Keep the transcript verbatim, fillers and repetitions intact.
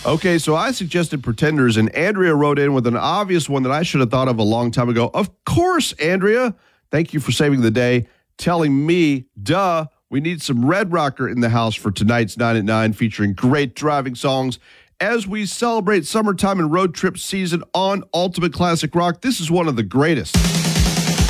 Okay, so I suggested Pretenders, and Andrea wrote in with an obvious one that I should have thought of a long time ago. Of course, Andrea. Thank you for saving the day, telling me, duh, we need some Red Rocker in the house for tonight's nine at nine, featuring great driving songs. As we celebrate summertime and road trip season on Ultimate Classic Rock, this is one of the greatest.